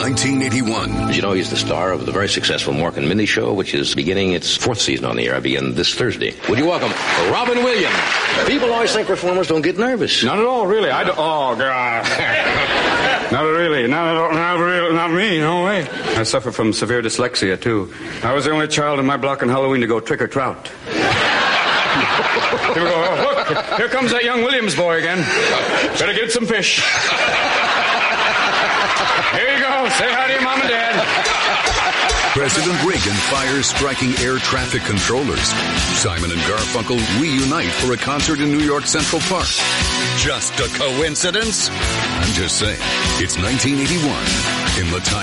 1981. As you know, he's the star of the very successful Mork and Mindy Show, which is beginning its 4th season on the air. I begin this Thursday. Would you welcome Robin Williams? People always think performers don't get nervous. Not at all, really. Oh, God. Not really. Not me. No way. I suffer from severe dyslexia, too. I was the only child in my block on Halloween to go trick or trout. Here we go. Oh, look, here comes that young Williams boy again. Better get some fish. Here you go. Say hi to your mom and dad. President Reagan fires striking air traffic controllers. Simon and Garfunkel reunite for a concert in New York Central Park. Just a coincidence? I'm just saying. It's 1981 in the time.